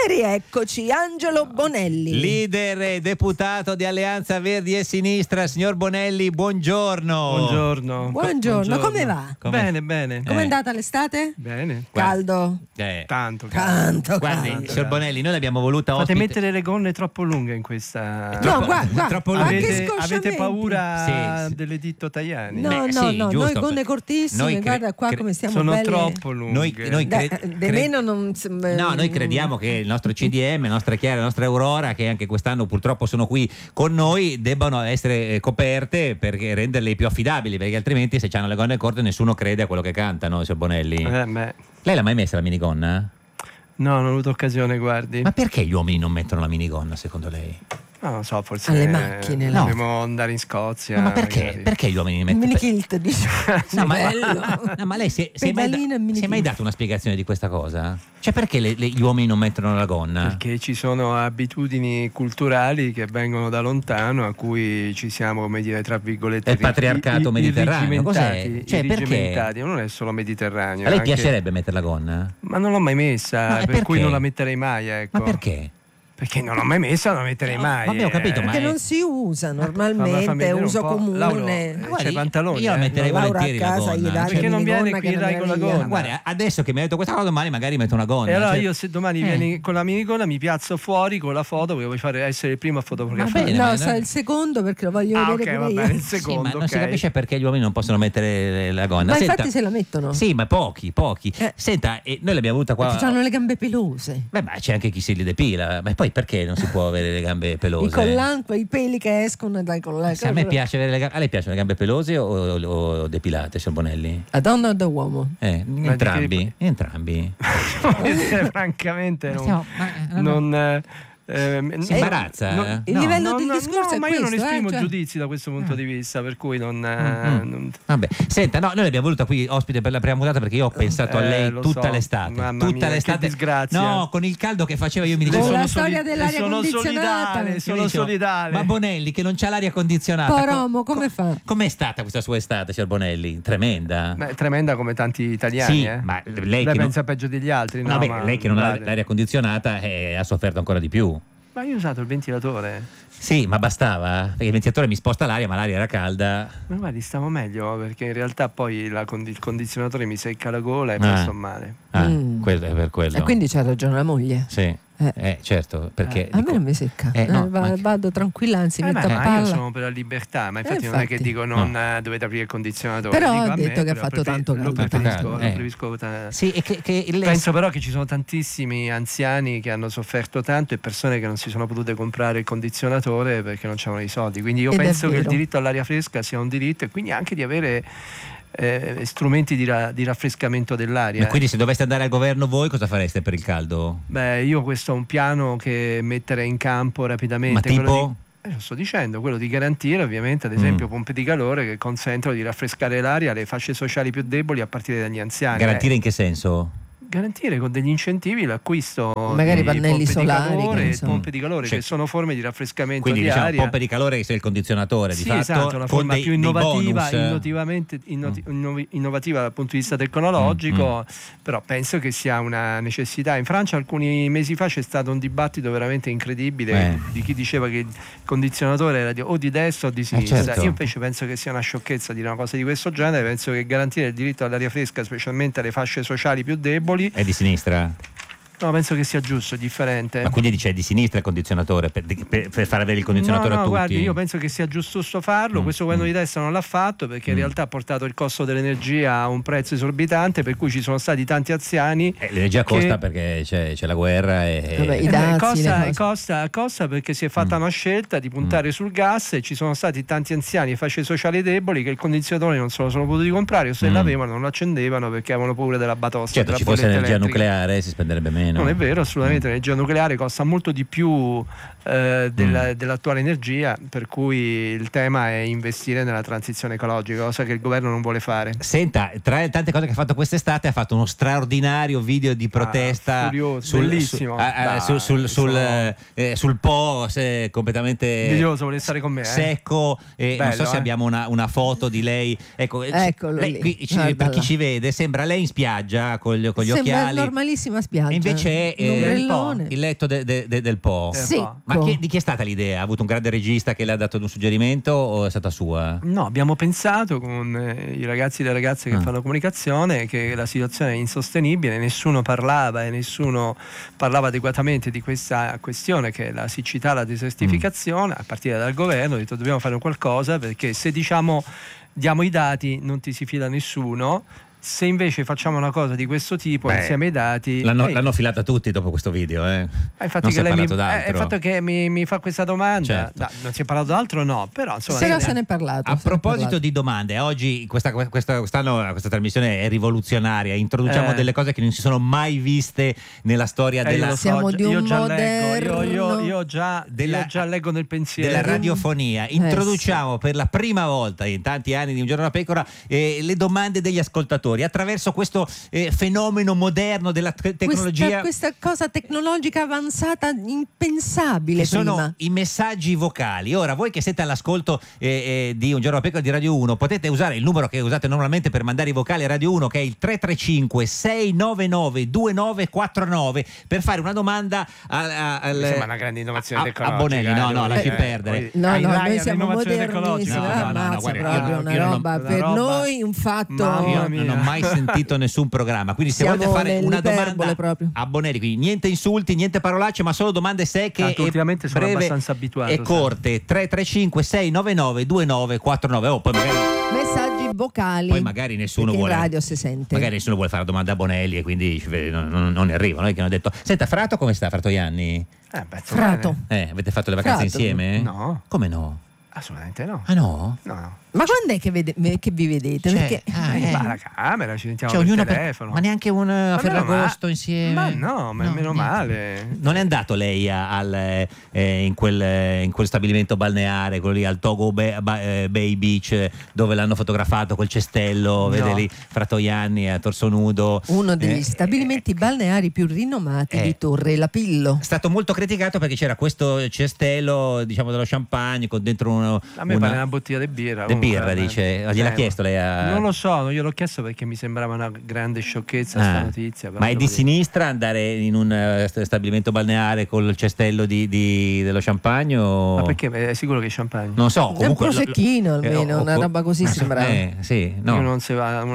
E rieccoci, Angelo Bonelli, leader e deputato di Alleanza Verdi e Sinistra. Signor Bonelli, buongiorno. Buongiorno. Come va? Bene. Com'è andata l'estate? Bene. Caldo? Tanto. Guardi, signor Bonelli, noi l'abbiamo voluta Fate ospite. mettere le gonne troppo lunghe in questa. No, guarda, troppo Avete paura Sì. dell'editto Tajani? No, sì, noi giusto. gonne cortissime, Noi guarda qua come stiamo Sono belle. troppo lunghe. Meno non. No, noi crediamo che il nostro CDM, la nostra Chiara, la nostra Aurora, che anche quest'anno purtroppo sono qui con noi, debbano essere coperte per renderle più affidabili, perché altrimenti se hanno le gonne corte nessuno crede a quello che cantano, signor Bonelli. Lei l'ha mai messa la minigonna? No, non ho avuto occasione, guardi. Ma perché gli uomini non mettono la minigonna, secondo lei? No, non so, forse alle macchine. Dobbiamo andare in Scozia. No, ma perché? Magari. Perché gli uomini mettono? Mini kilt, dice. No, ma lei si è mai dato una spiegazione di questa cosa? Cioè, perché gli uomini non mettono la gonna? Perché ci sono abitudini culturali che vengono da lontano, a cui ci siamo, come dire, tra virgolette, il patriarcato mediterraneo. Cos'è? Cioè, irrigimentati. Non è solo mediterraneo. A lei piacerebbe mettere la gonna? Ma non l'ho mai messa, per cui non la metterei mai, ecco. Ma perché? Perché non l'ho mai messa, non la metterei mai. Vabbè, ho capito, Perché non si usa normalmente, è uso comune. Lauro, c'è pantaloni. Io la metterei volentieri a casa, la gonna. Perché non viene qui dai con la gonna? Guarda, adesso che mi hai detto questa cosa, domani magari metto una gonna. E allora io, se domani vieni con la minigonna, mi piazzo fuori con la foto, perché vuoi essere il primo a fotografare. No, sa il secondo, perché lo voglio vedere va bene, il secondo. Sì, ma non si capisce perché gli uomini non possono mettere la gonna. Ma infatti se la mettono. Sì, ma pochi. Senta, noi l'abbiamo avuta qua. Perché hanno le gambe pelose. Beh, ma c'è anche chi si li depila. Ma poi perché non si può avere le gambe pelose? I collan, quei peli che escono dai collan. A me piace avere le gambe. A lei piacciono le gambe pelose o depilate, signor Bonelli? A donna o da uomo? Entrambi. Francamente non si imbarazza? Il livello del discorso è ma questo, io non esprimo giudizi da questo punto di vista, per cui Vabbè, senta, noi l'abbiamo voluta qui ospite per la prima puntata perché io ho pensato a lei tutta l'estate. Tutta l'estate, che disgrazia. No, con il caldo che faceva io mi dicevo con la storia dell'aria condizionata. Sono solidale. Ma Bonelli che non c'ha l'aria condizionata. Poromo, come fa? Com'è stata questa sua estate, signor Bonelli? Tremenda. Beh, tremenda come tanti italiani, sì, ma lei pensa peggio degli altri, no? Ma lei che non ha l'aria condizionata ha sofferto ancora di più. Ma io ho usato il ventilatore. Sì, ma bastava? Perché il ventilatore mi sposta l'aria, ma l'aria era calda. Ma guardi, stavo meglio, perché in realtà poi il condizionatore mi secca la gola e poi sto male. Quello è per quello. E quindi c'ha ragione la moglie. Sì. Certo, perché a me non mi secca, vado tranquilla, anzi metto a palla. Io sono per la libertà, ma infatti non è che dico dovete aprire il condizionatore. Però ho detto che ha fatto tanto caldo. Penso però che ci sono tantissimi anziani che hanno sofferto tanto e persone che non si sono potute comprare il condizionatore perché non c'erano i soldi. Quindi io penso che il diritto all'aria fresca sia un diritto, e quindi anche di avere strumenti di raffrescamento dell'aria. E quindi se doveste andare al governo voi cosa fareste per il caldo? Beh, io questo ho un piano che mettere in campo rapidamente. Ma tipo? Lo sto dicendo, quello di garantire ovviamente ad esempio pompe di calore che consentono di raffrescare l'aria alle fasce sociali più deboli a partire dagli anziani. Garantire in che senso? Garantire con degli incentivi l'acquisto magari di pannelli solari, pompe di calore, che sono forme di raffrescamento di diciamo, aria. Pompe di calore che sia il condizionatore di fatto, esatto, la forma più innovativa dal punto di vista tecnologico, però penso che sia una necessità. In Francia alcuni mesi fa c'è stato un dibattito veramente incredibile di chi diceva che il condizionatore era o di destra o di sinistra. Certo. Io invece penso che sia una sciocchezza dire una cosa di questo genere. Penso che garantire il diritto all'aria fresca, specialmente alle fasce sociali più deboli, è di sinistra? No, penso che sia giusto, è differente. Ma quindi dice di sinistra il condizionatore per far avere il condizionatore a tutti? Guardi, io penso che sia giusto farlo. Questo governo di destra non l'ha fatto perché in realtà ha portato il costo dell'energia a un prezzo esorbitante, per cui ci sono stati tanti anziani. L'energia costa perché c'è la guerra i dazi, costa perché si è fatta una scelta di puntare sul gas, e ci sono stati tanti anziani e fasce sociali deboli che il condizionatore non se lo sono potuti comprare, o se l'avevano non lo accendevano perché avevano paura della batosta. Certo, ci fosse energia nucleare si spenderebbe meno. Non è vero, assolutamente. L'energia nucleare costa molto di più dell'attuale energia, per cui il tema è investire nella transizione ecologica, cosa che il governo non vuole fare. Senta, tra le tante cose che ha fatto quest'estate ha fatto uno straordinario video di protesta bellissimo sul Po, completamente invidioso, vuole stare con me, secco, non so se abbiamo una foto di lei, eccolo lei, lì. per chi ci vede sembra lei in spiaggia con gli sembra occhiali, normalissima spiaggia, invece è il letto del Po. Sì. Ma di chi è stata l'idea? Ha avuto un grande regista che le ha dato un suggerimento o è stata sua? No, abbiamo pensato con i ragazzi e le ragazze che fanno comunicazione che la situazione è insostenibile, nessuno parlava adeguatamente di questa questione che è la siccità, la desertificazione, a partire dal governo. Ho detto dobbiamo fare qualcosa, perché se diamo i dati non ti si fida nessuno. Se invece facciamo una cosa di questo tipo insieme ai dati, l'hanno filata tutti dopo questo video, infatti non si è parlato il d'altro. fatto che mi fa questa domanda, certo. non si è parlato d'altro, no, però insomma se ne è parlato. A proposito di domande, oggi quest'anno questa trasmissione è rivoluzionaria, introduciamo delle cose che non si sono mai viste nella storia della siamo di un io già leggo nel pensiero della radiofonia. Introduciamo per la prima volta in tanti anni di Un Giorno da Pecora le domande degli ascoltatori attraverso questo fenomeno moderno della tecnologia, questa cosa tecnologica avanzata impensabile che prima. Sono i messaggi vocali. Ora voi che siete all'ascolto di Un Giorno da Pecora di Radio 1 potete usare il numero che usate normalmente per mandare i vocali a Radio 1, che è il 335 699 2949, per fare una domanda sembra una grande innovazione tecnologica. A Bonelli. No, lasci perdere. No, noi siamo modernissimi. Proprio una roba per noi, un fatto. Io non ho mai sentito nessun programma, quindi se volete fare una domanda a Bonelli, quindi niente insulti, niente parolacce, ma solo domande secche e ultimamente sono breve abbastanza abituato e corte. 335 699 2949. Poi magari messaggi vocali, poi magari nessuno vuole, in radio si sente, magari nessuno vuole fare la domanda a Bonelli e quindi non ne arrivano. Noi che hanno detto: senta, Frato come sta? Fratoianni? Frato. Avete fatto le vacanze insieme? No. Come no? Assolutamente no. Ah no? No. Ma quando è che vi vedete? Perché va alla camera, ci sentiamo ognuno per telefono. Ma neanche un Ferragosto insieme? Ma no, meno male. Non è andato lei in quel stabilimento balneare, quello lì al Togo Bay Beach, dove l'hanno fotografato col cestello, vede lì Fratoianni a torso nudo. Uno degli stabilimenti balneari più rinomati di Torre Lapillo. È stato molto criticato perché c'era questo cestello, diciamo, dello champagne con dentro a me pare una bottiglia di birra. Birra, dice. Gliel'ha chiesto lei Non lo so, non gliel'ho chiesto perché mi sembrava una grande sciocchezza questa notizia. Ma è di sinistra andare in un stabilimento balneare col cestello dello champagne? Ma perché è sicuro che è champagne? Non so, comunque un prosecchino almeno, una roba così sembrava. Sì, no. Io non si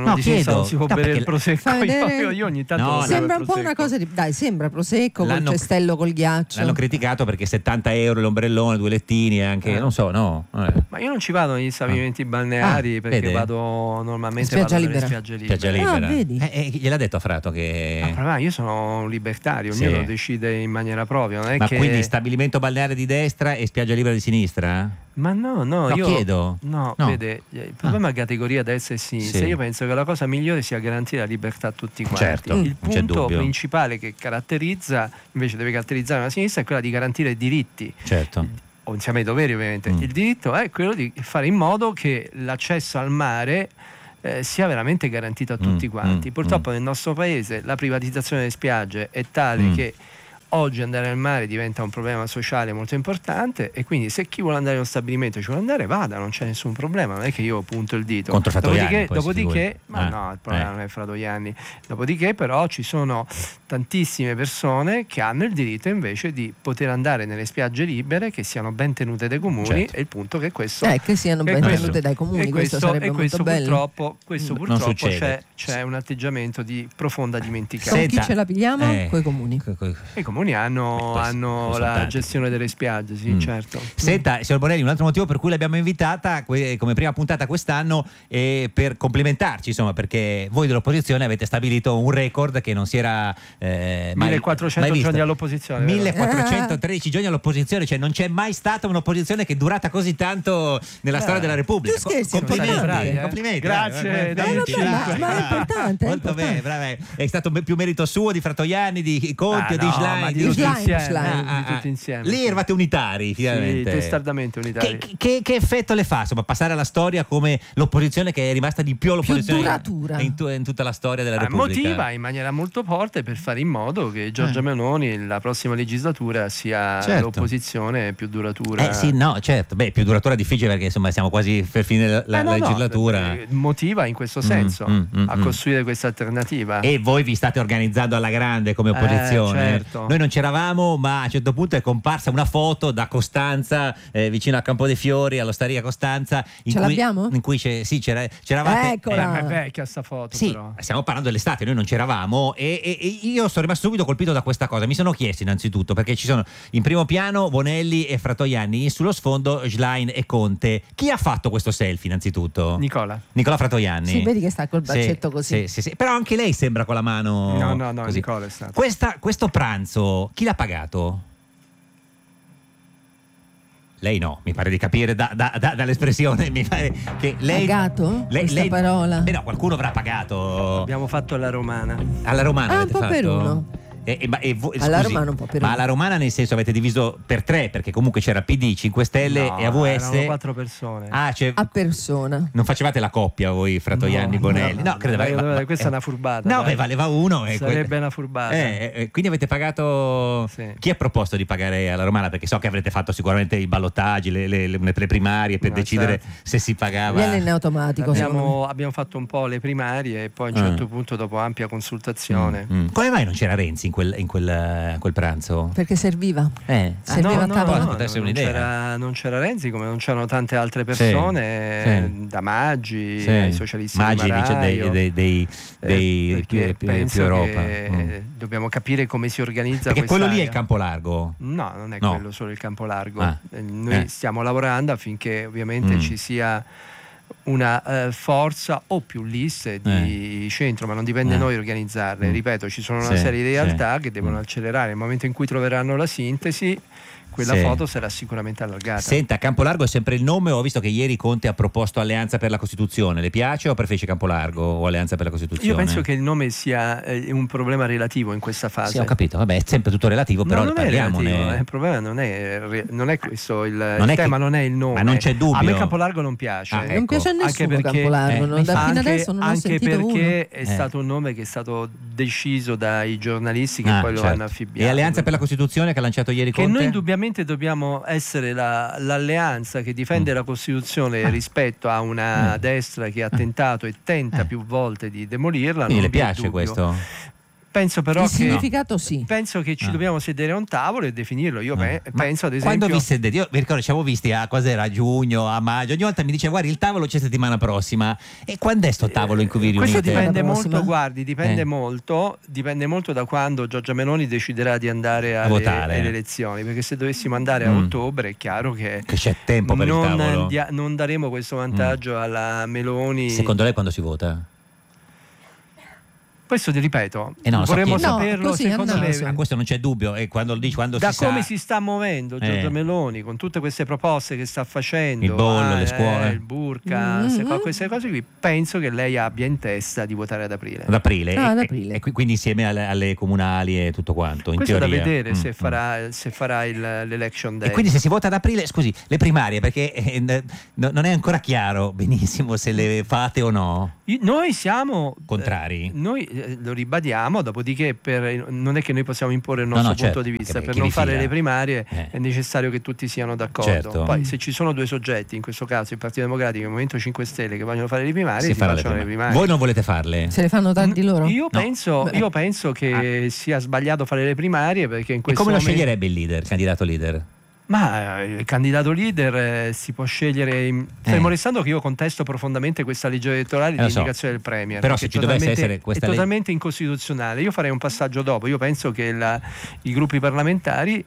può bere il prosecco. Io ogni tanto sembra un po' una cosa di sembra prosecco col cestello col ghiaccio. L'hanno criticato perché 70 euro l'ombrellone, 2 lettini anche, non so, no. Ma io non ci vado negli stabilimenti balneari perché vado normalmente nelle spiagge libere. Spiaggia libera. Vedi? Gliel'ha detto a Frato che io sono un libertario, ognuno decide in maniera propria. Non è ma quindi stabilimento balneare di destra e spiaggia libera di sinistra? Ma no, io chiedo. No, vede, il problema è categoria destra e sinistra. Io penso che la cosa migliore sia garantire la libertà a tutti quanti. Certo, il punto principale che caratterizza, invece deve caratterizzare la sinistra, è quella di garantire i diritti. Certo. O insieme ai doveri, ovviamente. Il diritto è quello di fare in modo che l'accesso al mare sia veramente garantito a tutti quanti. Purtroppo nel nostro paese la privatizzazione delle spiagge è tale che oggi andare al mare diventa un problema sociale molto importante, e quindi se chi vuole andare in uno stabilimento ci vuole andare, vada, non c'è nessun problema, non è che io punto il dito. Contro Fratoianni, dopodiché no, il problema non è Fratoianni. Dopodiché però ci sono tantissime persone che hanno il diritto invece di poter andare nelle spiagge libere, che siano ben tenute dai comuni, e il punto che questo che siano ben tenute dai comuni, questo sarebbe molto bello. Purtroppo c'è un atteggiamento di profonda dimenticanza. Con chi ce la pigliamo? Coi comuni. I comuni hanno la gestione delle spiagge, sì, certo. Senta, signor Bonelli, un altro motivo per cui l'abbiamo invitata come prima puntata quest'anno è per complimentarci, insomma, perché voi dell'opposizione avete stabilito un record che non si era 1400 giorni all'opposizione. 1413 giorni all'opposizione, cioè non c'è mai stata un'opposizione che è durata così tanto nella storia della Repubblica. Complimenti. Grazie. Ma è importante. Molto bene, bravo. È stato più merito suo, di Fratoianni, di Conti o di Schlein? finalmente. Di tutti Slime. insieme. Lì eravate unitari, finalmente. Sì, testardamente unitari. Che effetto le fa? Insomma, passare alla storia come l'opposizione che è rimasta di più all'opposizione duratura in tutta la storia della Repubblica. Motiva in maniera molto forte per fare in modo che Giorgia Meloni la prossima legislatura sia l'opposizione più duratura. Sì, no, certo. Beh, più duratura difficile perché insomma siamo quasi per fine la legislatura. Motiva in questo senso a costruire questa alternativa. E voi vi state organizzando alla grande come opposizione. Certo. Noi non c'eravamo, ma a un certo punto è comparsa una foto da Costanza, vicino a Campo dei Fiori, all'Osteria Costanza. L'abbiamo? In cui c'eravate. Eccola. È vecchia sta foto. Sì, però. stiamo parlando dell'estate, noi non c'eravamo e io sono rimasto subito colpito da questa cosa. Mi sono chiesto innanzitutto, perché ci sono in primo piano Bonelli e Fratoianni, sullo sfondo Schlein e Conte. Chi ha fatto questo selfie innanzitutto? Nicola Fratoianni. Sì, vedi che sta col braccetto così. Sì. Però anche lei sembra con la mano. No, così. Nicola è stato. Questo pranzo, chi l'ha pagato? Lei no, mi pare di capire dall'espressione, mi pare che lei... Pagato? Questa parola? Beh no, qualcuno avrà pagato. Abbiamo fatto alla romana. Alla romana avete un po' fatto? per uno. Alla romana un po' per ma uno. alla romana nel senso avete diviso per 3, perché comunque c'era PD, 5 Stelle e AVS. Erano 4 persone. A persona. Non facevate la coppia voi, Fratoianni, Bonelli? No, credo. Questa è una furbata. No, valeva uno. Sarebbe una furbata. Quindi avete pagato. Sì. Chi ha proposto di pagare alla romana? Perché so che avrete fatto sicuramente i ballottaggi, le primarie per decidere se si pagava. Viene in automatico. Abbiamo fatto un po' le primarie e poi a un certo punto, dopo ampia consultazione. Come mai non c'era Renzi in quel pranzo? Perché serviva. Serviva a tavola. Non c'era Renzi, come non c'erano tante altre persone, da Maggi ai socialisti Maggi di Maraio. dice dei più Europa. Dobbiamo capire come si organizza perché quello lì è il area. campo largo. No, non è quello solo il campo largo. Noi stiamo lavorando affinché ovviamente ci sia una forza o più liste di centro, ma non dipende da noi organizzarle. Ripeto, ci sono una serie di realtà che devono accelerare. Nel momento in cui troveranno la sintesi, quella foto sarà sicuramente allargata. Senta, Campolargo è sempre il nome? Ho visto che ieri Conte ha proposto Alleanza per la Costituzione. Le piace o preferisce Campolargo o Alleanza per la Costituzione? Io penso che il nome sia un problema relativo in questa fase. Sì, ho capito, vabbè, è sempre tutto relativo, però non parliamone. È relativo, il problema non è questo, il tema non è il nome. Ma non c'è dubbio. A me Campolargo non piace. Non piace a nessuno Campolargo, fino adesso non ho sentito uno. Anche perché è stato un nome che è stato deciso dai giornalisti che poi lo hanno affibbiato. E Alleanza per la Costituzione che ha lanciato ieri Conte? Che noi indubbiamente dobbiamo essere l'alleanza che difende la Costituzione rispetto a una destra che ha tentato e tenta più volte di demolirla. Quindi le piace questo? Penso però il significato sì. Penso che ci dobbiamo sedere a un tavolo e definirlo. Io penso ad esempio. Quando vi sedete? Io mi ricordo ci avevo visti a a giugno, a maggio. Ogni volta mi dice guardi il tavolo c'è settimana prossima. E quando è sto tavolo in cui vi riunite? Questo dipende molto, dipende molto da quando Giorgia Meloni deciderà di andare alle elezioni. Perché se dovessimo andare a ottobre è chiaro che c'è tempo per il tavolo. Non daremo questo vantaggio alla Meloni. Secondo lei quando si vota? Questo ti ripeto, vorremmo saperlo secondo me. Questo non c'è dubbio. E quando da come si sta muovendo Giorgia Meloni con tutte queste proposte che sta facendo, il bollo, le scuole, il burka, queste cose qui, penso che lei abbia in testa di votare ad aprile. Ad aprile. Ad aprile. E quindi insieme alle comunali e tutto quanto. In questo teoria. Da vedere se farà l'election day. E quindi se si vota ad aprile, scusi, le primarie, perché non è ancora chiaro benissimo se le fate o no. Noi siamo contrari. Noi lo ribadiamo, dopodiché non è che noi possiamo imporre il nostro punto di vista. Per non fare le primarie è necessario che tutti siano d'accordo. Certo. Poi se ci sono due soggetti, in questo caso il Partito Democratico e il Movimento 5 Stelle, che vogliono fare le primarie, si facciano le primarie. Voi non volete farle? Se le fanno tanti loro? Io penso che sia sbagliato fare le primarie, perché in questo come lo sceglierebbe il candidato leader? Ma il candidato leader si può scegliere, fermo restando che io contesto profondamente questa legge elettorale di indicazione del Premier, però se ci dovesse essere questa è totalmente incostituzionale. Io farei un passaggio dopo. Io penso che i gruppi parlamentari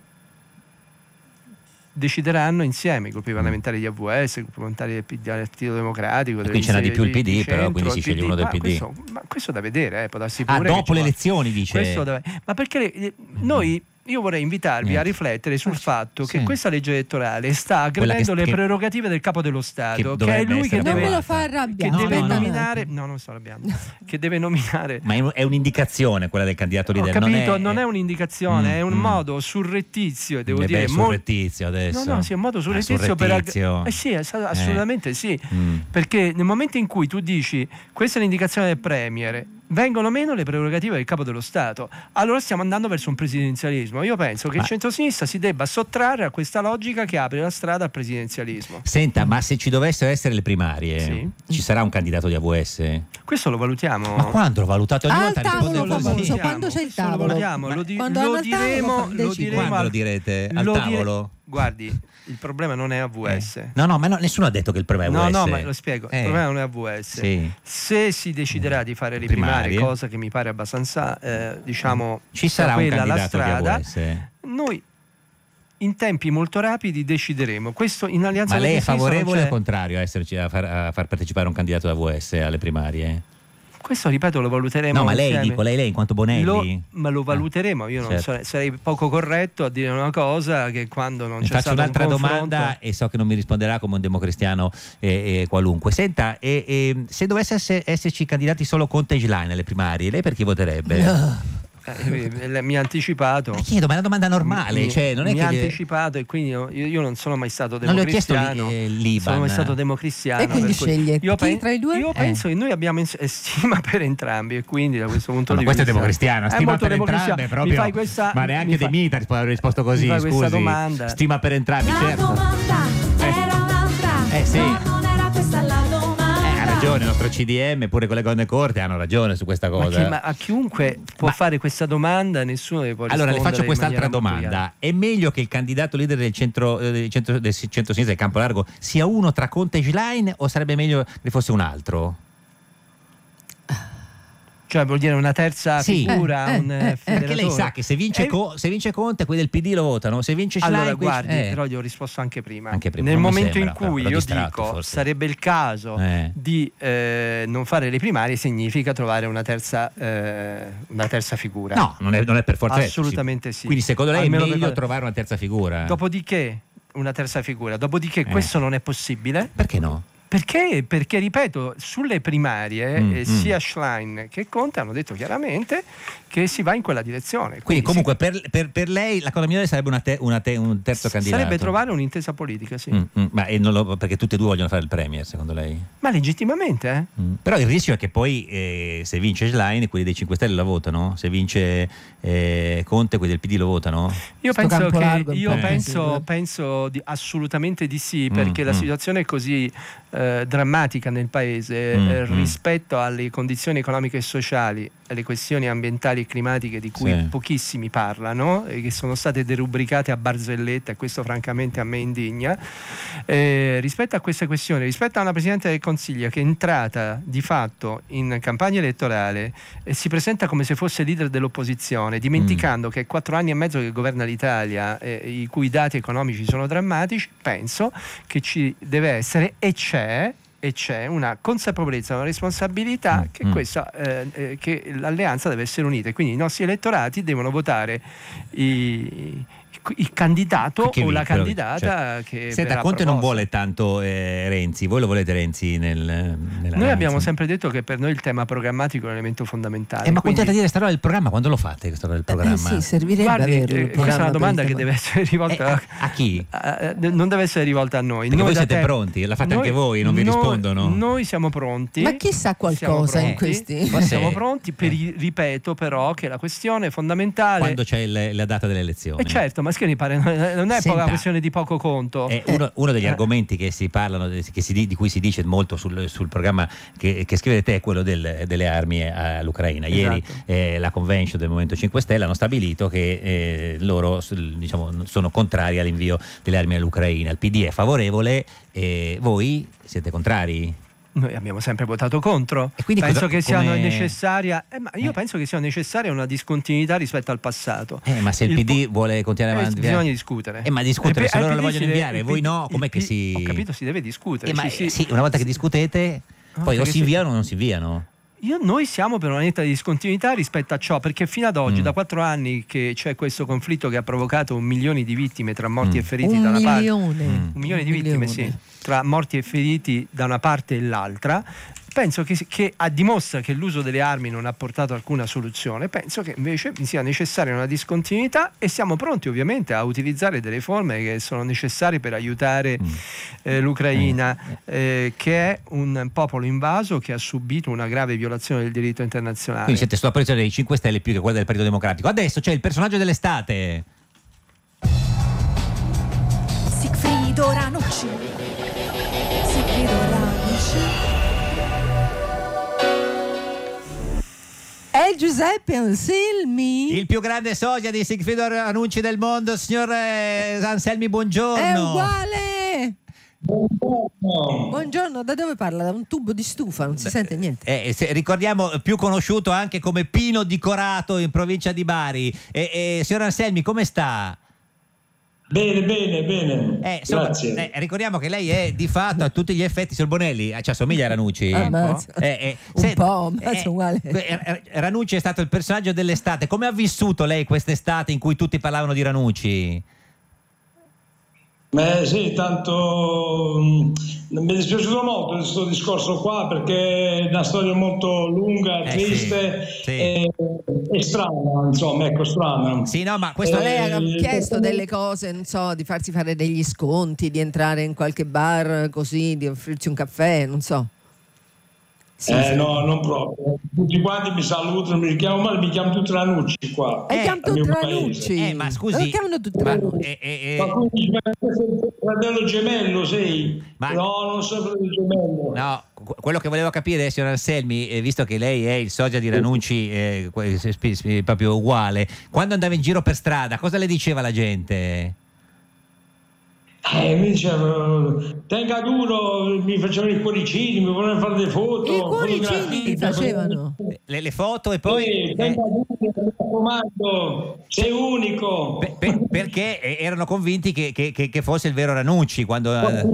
decideranno insieme, i gruppi parlamentari di AVS, i gruppi parlamentari del Partito Democratico. E qui ce n'ha di più il PD, però quindi si sceglie uno del PD. Questo da vedere, può darsi pure dopo le elezioni, dice. Ma perché noi io vorrei invitarvi a riflettere sul fatto che questa legge elettorale sta aggredendo le prerogative del Capo dello Stato, che è lui che deve nominare. No, non sto arrabbiando. Che deve nominare. Ma è un'indicazione quella del candidato leader. Ho capito, non è un'indicazione, è un modo surrettizio, devo dire. Surrettizio adesso. No, sì, è un modo surrettizio per. Sì, assolutamente sì. Perché nel momento in cui tu dici questa è l'indicazione del Premier, vengono meno le prerogative del Capo dello Stato, allora stiamo andando verso un presidenzialismo. Io penso che il centrosinistra si debba sottrarre a questa logica che apre la strada al presidenzialismo. Senta, ma se ci dovessero essere le primarie, ci sarà un candidato di AVS? Questo lo valutiamo. Ma quando lo valutate? Ogni volta tavolo famoso, quando c'è il tavolo? Lo diremo quando lo direte? Al tavolo? Guardi, il problema non è AVS. No, ma nessuno ha detto che il problema è AVS. No, ma lo spiego. Il problema non è AVS. Sì. Se si deciderà di fare le primarie, cosa che mi pare abbastanza, ci sarà un candidato la strada, di AVS. Noi in tempi molto rapidi decideremo. Questo in Alleanza Ma lei è favorevole o contrario a far partecipare un candidato da AVS alle primarie? Questo, ripeto, lo valuteremo. No, ma lei in quanto Bonelli. Ma lo valuteremo. Io non sarei poco corretto a dire una cosa che quando non c'è stato un confronto. Faccio un'altra domanda e so che non mi risponderà come un democristiano qualunque. Senta, se dovesse esserci candidati solo Conte e Schlein alle primarie, lei per chi voterebbe? No. Mi ha anticipato. Ma chiedo, ma è una domanda normale. Mi ha anticipato e quindi io non sono mai stato democristiano. Non le ho chiesto sono mai stato democristiano. E quindi sceglie chi tra i due? Io penso che noi abbiamo stima per entrambi e quindi da questo punto di vista. Questo è democristiano, stima per entrambi proprio. Ma neanche De Mita ha risposto così. Mi fai questa domanda. Stima per entrambi, certo. La domanda era un'altra. Sì. Non era questa la domanda. Ha ragione, il nostro CDM, pure con le Gonne Corte hanno ragione su questa cosa. Ma a chiunque può fare questa domanda, nessuno deve rispondere. Allora le faccio quest'altra domanda: è meglio che il candidato leader del centro-sinistra del Campo Largo sia uno tra Conte e Schlein o sarebbe meglio che fosse un altro? Cioè vuol dire una terza figura, un perché lei sa che se vince Conte, quelli del PD lo votano, se vince Schlein... Allora guardi, però gli ho risposto anche prima. Nel non momento sembra, in cui io dico forse sarebbe il caso di non fare le primarie, significa trovare una terza figura. No, non è per forza. Assolutamente sì. Quindi secondo lei è meglio trovare una terza figura? Dopodiché questo non è possibile. Perché no? Perché, ripeto, sulle primarie sia Schlein che Conte hanno detto chiaramente che si va in quella direzione. Quindi comunque per lei la cosa migliore sarebbe un terzo candidato? Sarebbe trovare un'intesa politica, sì. Ma perché tutti e due vogliono fare il Premier, secondo lei? Ma legittimamente, Però il rischio è che poi se vince Schlein, quelli dei 5 Stelle la votano, se vince Conte, quelli del PD lo votano? Io penso assolutamente di sì, perché la situazione è così drammatica nel paese rispetto alle condizioni economiche e sociali, alle questioni ambientali e climatiche di cui pochissimi parlano e che sono state derubricate a barzellette, e questo francamente a me indigna. Rispetto a queste questioni, rispetto a una Presidente del Consiglio che è entrata di fatto in campagna elettorale e si presenta come se fosse leader dell'opposizione, dimenticando che è 4 anni e mezzo che governa l'Italia, i cui dati economici sono drammatici, penso che ci deve essere e c'è una consapevolezza, una responsabilità che l'alleanza deve essere unita e quindi i nostri elettorati devono votare il candidato o la candidata che Senta, Conte non vuole tanto Renzi, voi lo volete Renzi Noi abbiamo sempre detto che per noi il tema programmatico è un elemento fondamentale. Ma continuate a dire sta roba del programma, quando lo fate questa roba del programma? Sì, servirebbe avere questa è una domanda che deve essere rivolta a chi? Non deve essere rivolta a noi. Perché voi siete pronti? La fate anche voi, non vi rispondono? Noi siamo pronti. Ma chi sa qualcosa in questi? Siamo pronti, ripeto però che la questione fondamentale... Quando c'è la data delle elezioni. Certo, ma mi pare non è una questione di poco conto. Uno degli argomenti che si parlano, di cui si dice molto sul programma che scrivete te è quello delle armi all'Ucraina. Ieri la convention del Movimento 5 Stelle hanno stabilito che loro sono contrari all'invio delle armi all'Ucraina. Il PD è favorevole, voi siete contrari? Noi abbiamo sempre votato contro e quindi penso che sia necessaria io penso che sia necessaria una discontinuità rispetto al passato. Ma se il PD vuole continuare a bisogna discutere. Ma discutere se loro la vogliono inviare, voi no? Com'è che si... Ho capito, si deve discutere. Una volta che discutete poi o si inviano o non si inviano. Noi siamo per una netta discontinuità rispetto a ciò, perché fino ad oggi, da 4 anni che c'è questo conflitto che ha provocato 1 milione di vittime tra morti e feriti da una parte, 1 milione di vittime, sì, tra morti e feriti da una parte e l'altra. Penso che dimostra che l'uso delle armi non ha portato alcuna soluzione. Penso che invece sia necessaria una discontinuità, e siamo pronti ovviamente a utilizzare delle forme che sono necessarie per aiutare l'Ucraina, che è un popolo invaso che ha subito una grave violazione del diritto internazionale. Quindi siete sulla posizione dei 5 Stelle più che quella del Partito Democratico. Adesso c'è il personaggio dell'estate. Sigfrido Ranucci. È Giuseppe Anselmi, il più grande sosia di Sigfrido Ranucci del mondo. Signor Anselmi, buongiorno. È uguale. Buongiorno, da dove parla? Da un tubo di stufa, non si sente niente. Ricordiamo, più conosciuto anche come Pino di Corato in provincia di Bari. Signor Anselmi, come sta? Bene. Grazie. Ricordiamo che lei è di fatto a tutti gli effetti, signor Bonelli, ci assomiglia a Ranucci. Un po', uguale. Ranucci è stato il personaggio dell'estate. Come ha vissuto lei quest'estate in cui tutti parlavano di Ranucci? Sì, tanto mi è dispiaciuto molto questo discorso qua, perché è una storia molto lunga, triste. Sì. E strana, insomma, ecco, strana. Sì, no, ma questo lei ha chiesto delle cose, non so, di farsi fare degli sconti, di entrare in qualche bar così, di offrirci un caffè, non so. Sì. No, non proprio. Tutti quanti mi salutano, mi chiamano male, mi chiamano tutti Ranucci qua. Chiamano tutti Ranucci. Ma scusi, lo chiamano tutti Ranucci. Ma quindi fratello gemello sei? No, non sono fratello gemello. No, quello che volevo capire, signor Anselmi, visto che lei è il sosia di Ranucci, proprio uguale, quando andava in giro per strada, cosa le diceva la gente? Mi dicevano, tenga duro, mi facevano i cuoricini, mi volevano fare le foto. I cuoricini mi facevano. Le foto, e poi... tenga duro, mi raccomando, sei unico. Perché erano convinti che fosse il vero Ranucci quando...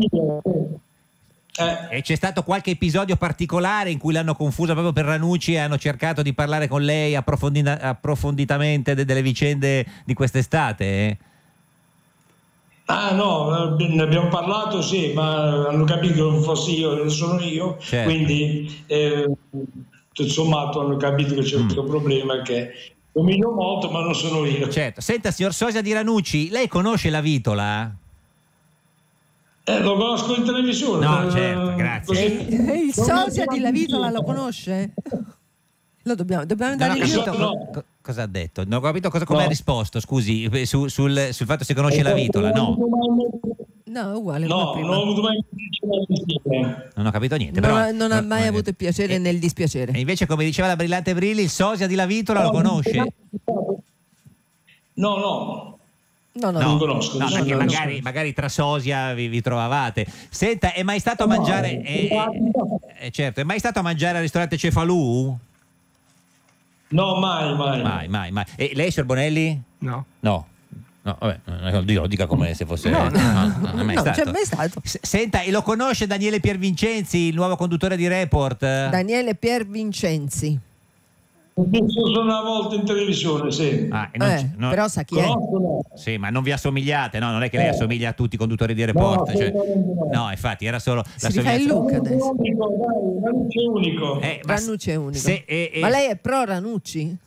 E c'è stato qualche episodio particolare in cui l'hanno confusa proprio per Ranucci e hanno cercato di parlare con lei approfonditamente delle vicende di quest'estate? No, ne abbiamo parlato, sì, ma hanno capito che non fossi io, non sono io, certo. Quindi tutto sommato hanno capito che c'è questo problema, che somiglio molto ma non sono io. Certo. Senta, signor sosia di Ranucci, lei conosce la Vitola? Lo conosco in televisione. No, certo, grazie. Il sosia di La Vitola lo conosce? Lo dobbiamo andare in giro. Cosa ha detto? Non ho capito come ha risposto, scusi, sul fatto se conosce la Vitola. No, uguale. No, non ho avuto mai piacere. Non ho capito niente. Però non ha mai avuto il piacere nel dispiacere. E invece, come diceva la brillante Brilli, il sosia di La Vitola lo conosce? No. No, non conosco. No, perché magari tra sosia vi trovavate. Senta, è mai stato a mangiare? Certo, è mai stato a mangiare al ristorante Cefalù? No, mai. E lei, signor Bonelli? No, vabbè, lo dica come se fosse... No, non è mai stato. C'è mai stato. Senta, e lo conosce Daniele Piervincenzi, il nuovo conduttore di Report? Daniele Piervincenzi. Ho visto solo una volta in televisione, sì. Però sa chi è? Sì, ma non vi assomigliate, no? Non è che lei assomiglia a tutti i conduttori di Report. No, infatti, era solo... Si rifà il look adesso. Ranucci è unico. Ranucci è unico. Ma lei è pro Ranucci?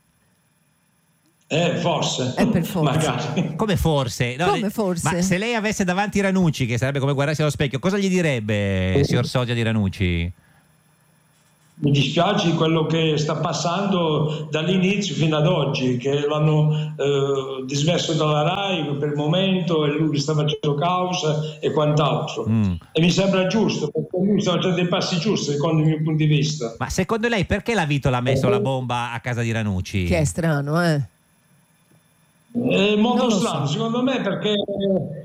Forse. Per forza. Magari. Come forse? No, come forse? Ma se lei avesse davanti Ranucci, che sarebbe come guardarsi allo specchio, cosa gli direbbe, signor sosia di Ranucci? Mi dispiace quello che sta passando dall'inizio fino ad oggi, che l'hanno dismesso dalla RAI per il momento e lui sta facendo causa e quant'altro. E mi sembra giusto, perché lui sta facendo dei passi giusti secondo il mio punto di vista. Ma secondo lei perché la Vitola ha messo la bomba a casa di Ranucci? Che è strano, È molto strano, secondo me, perché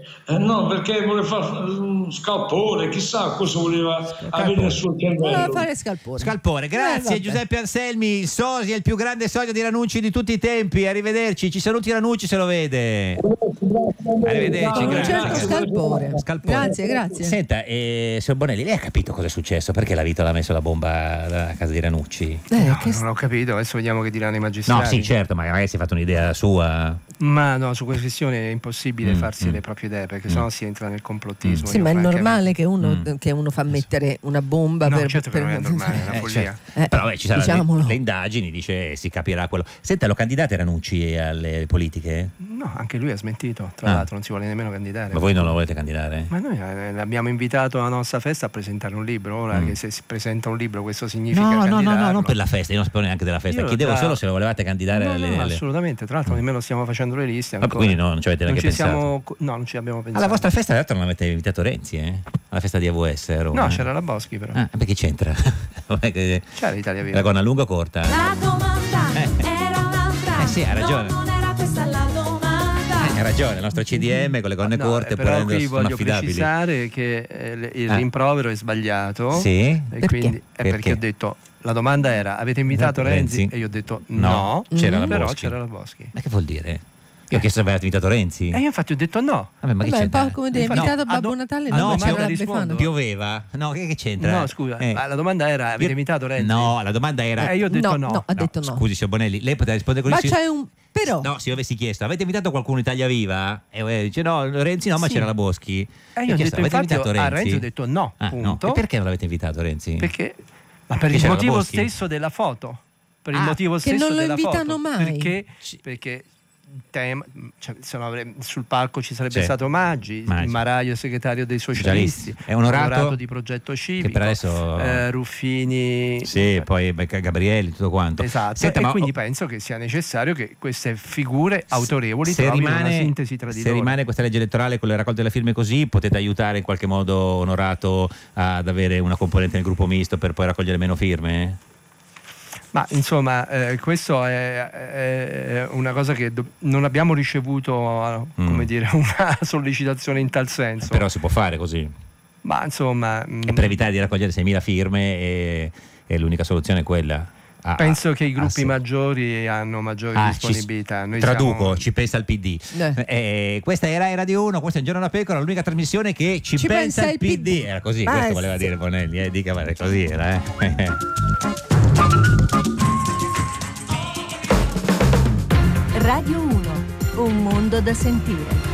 No, perché voleva fare un scalpore, chissà cosa voleva avere nel suo cervello. Voleva fare scalpore. Grazie Giuseppe Anselmi, il sosia, il più grande sosia di Ranucci di tutti i tempi. Arrivederci, ci saluti Ranucci se lo vede. Arrivederci, grazie. Scalpore. Grazie. Senta, signor Bonelli, lei ha capito cosa è successo? Perché la Vito l'ha messo la bomba a casa di Ranucci? Non ho capito, adesso vediamo che diranno i magistrati. No, sì, certo, ma magari si è fatto un'idea sua. Ma no, su questa questione è impossibile farsi le proprie idee, perché sennò si entra nel complottismo. Sì, ma è normale che uno fa mettere una bomba no, per... certo che non è normale, è una follia. Però ci saranno le indagini, dice, si capirà quello. Senta, lo candidate Ranucci alle politiche? No, anche lui ha smentito, tra l'altro non si vuole nemmeno candidare. Ma voi non lo volete candidare? Ma noi l'abbiamo invitato alla nostra festa a presentare un libro. Ora che se si presenta un libro questo significa candidarlo. No, non per la festa, io non sapevo neanche della festa. Chiedevo solo se lo volevate candidare alle... assolutamente, tra l'altro nemmeno stiamo facendo le liste ancora. Quindi non ci avete neanche pensato? No, non ci abbiamo pensato. Alla vostra festa, tra l'altro, non avete invitato Renzi, alla festa di AVS a Roma? No, c'era la Boschi però. Perché c'entra? C'era l'Italia Viva. La gonna lunga o corta? La domanda era un'altra. Sì, ha ragione. No, non era questa la domanda. Ha ragione, il nostro CDM con le gonne corte può però rendere qui voglio affidabili. precisare che il rimprovero è sbagliato. Sì? E quindi perché ho detto la domanda era avete invitato Renzi? E io ho detto no, c'era la però Boschi. c'era la Boschi. Ma che vuol dire? Io ho chiesto se avevate invitato Renzi. E io infatti ho detto no. Vabbè, ma che c'entra? un po' come dire, invitato Babbo Natale, no, c'era la Befana. Pioveva. No, che c'entra? No, scusa, la domanda era avete invitato Renzi? No, la domanda era... io ho detto no. Ha detto no. Scusi, signor Bonelli, lei poteva rispondere così. Ma c'è un... Però... No, se io avessi chiesto, avete invitato qualcuno in Italia Viva? E dice no, Renzi no, ma c'era la Boschi. E io ho detto infatti a Renzi ho detto no, punto. E perché non l'avete invitato Renzi? Perché? Ma per il motivo stesso della foto. Per il motivo stesso della foto. Che non lo invitano mai. Perché sul palco ci sarebbe stato Maggi, il Maraio segretario dei socialisti, è onorato di Progetto Civico, che per adesso Ruffini, poi Gabrielli, tutto quanto. Esatto. Senta, e quindi penso che sia necessario che queste figure autorevoli trovino una sintesi tra di loro. Se rimane questa legge elettorale con le raccolte delle firme così, potete aiutare in qualche modo Onorato ad avere una componente nel gruppo misto per poi raccogliere meno firme? Ma insomma, questo è una cosa che non abbiamo ricevuto, come dire, una sollecitazione in tal senso. Però si può fare così. Ma insomma, e per evitare di raccogliere 6.000 firme è l'unica soluzione quella. Penso che i gruppi maggiori hanno maggiori disponibilità. Noi traduco, ci pensa il PD. Questa era Radio 1, questo è Un Giorno da Pecora, l'unica trasmissione che ci pensa il PD. Era così, questo voleva dire Bonelli, dica, ma così era. Radio 1, un mondo da sentire.